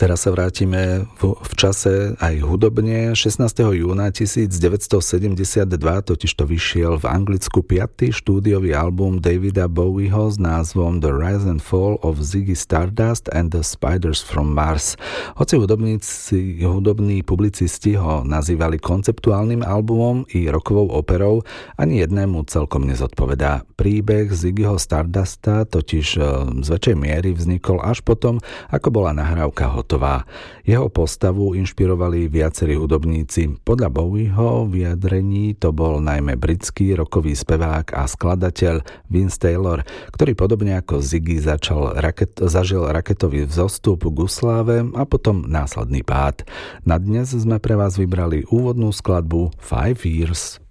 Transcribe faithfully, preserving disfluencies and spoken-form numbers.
Teraz sa vrátime v, v čase aj hudobne. šestnásteho júna devätnásťsedemdesiatdva totiž to vyšiel v Anglicku piaty štúdiový album Davida Bowieho s názvom The Rise and Fall of Ziggy Stardust and the Spiders from Mars. Hoci hudobníci, hudobní publicisti ho nazývali konceptuálnym albumom i rockovou operou, ani jednému celkom nezodpovedá. Príbeh Ziggyho Stardusta totiž z väčšej miery vznikol až potom, ako bola nahrávka hotová. Jeho postavu inšpirovali viacerí hudobníci. Podľa Bowieho vyjadrení to bol najmä britský rockový spevák a skladateľ Vince Taylor, ktorý podobne ako Ziggy začal raket, zažil raketový vzostup k sláve a potom následný pád. Na dnes sme pre vás vybrali úvodnú skladbu Five Years.